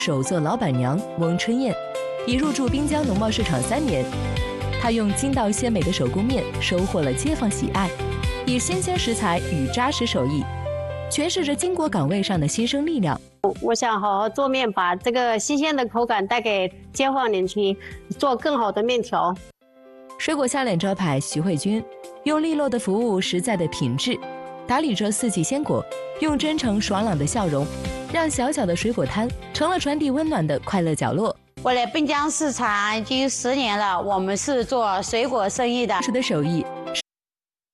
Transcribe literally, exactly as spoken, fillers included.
首座老板娘翁春燕，已入驻滨江农贸市场三年。她用筋道鲜美的手工面收获了街坊喜爱，以新鲜食材与扎实手艺，诠释着经国岗位上的新生力量。 我想好好做面，把这个新鲜的口感带给街坊邻居，做更好的面条。 水果笑脸招牌徐慧君，用利落的服务、实在的品质，打理着四季鲜果，用真诚爽朗的笑容，让小小的水果摊成了传递温暖的快乐角落。 我来滨江市场已经十年了，我们是做水果生意的。 的手艺